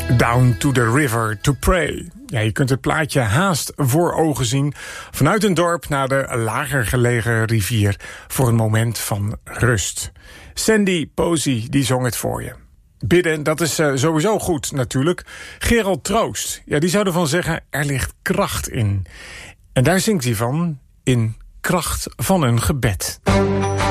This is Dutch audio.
Down to the river to pray. Ja, je kunt het plaatje haast voor ogen zien. Vanuit een dorp naar de lager gelegen rivier voor een moment van rust. Sandy Posey, die zong het voor je. Bidden, dat is sowieso goed natuurlijk. Gerald Troost, ja, die zou ervan zeggen, er ligt kracht in. En daar zingt hij van, in kracht van een gebed.